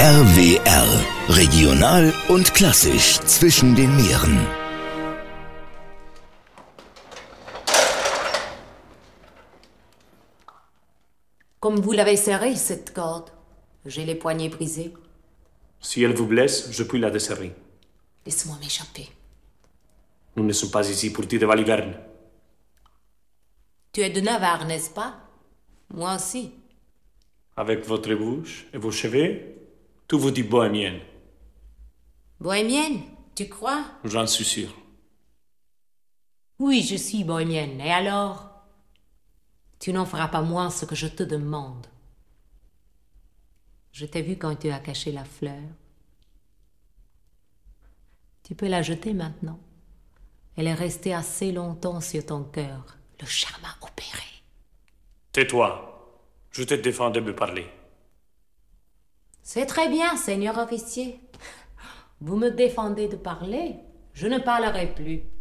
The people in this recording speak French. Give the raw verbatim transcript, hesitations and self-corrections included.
R W R. Regional und klassisch zwischen den Meeren. Comme vous l'avez serrée, cette corde, j'ai les poignets brisés. Si elle vous blesse, je puis la desserrer. Laisse-moi m'échapper. Nous ne sommes pas ici pour tirer Valiverne. Tu es de Navarre, n'est-ce pas? Moi aussi. Avec votre bouche et vos cheveux, tout vous dit bohémienne. Bohémienne, tu crois? J'en suis sûr. Oui, je suis bohémienne. Et alors? Tu n'en feras pas moins ce que je te demande. Je t'ai vu quand tu as caché la fleur. Tu peux la jeter maintenant. Elle est restée assez longtemps sur ton cœur. Le charme a opéré. Tais-toi. Je te défends de me parler. C'est très bien, seigneur officier. Vous me défendez de parler, je ne parlerai plus.